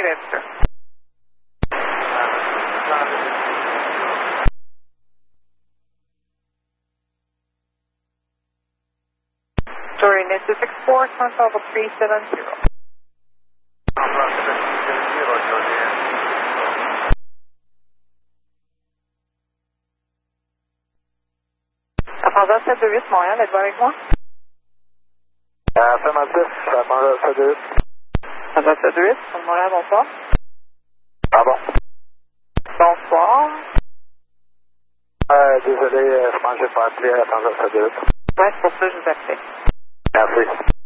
Negative, sir. Story Nissa 64, console level 370. Attendant 728 Montréal, êtes-vous avec moi? Affirmatif, attendant 728. Attendant 728, Montréal, bonsoir. Pardon? Bonsoir. Désolé, je pense que j'ai pas appelé, attendant 728. Ouais, c'est pour ça que je vous appelais. Merci.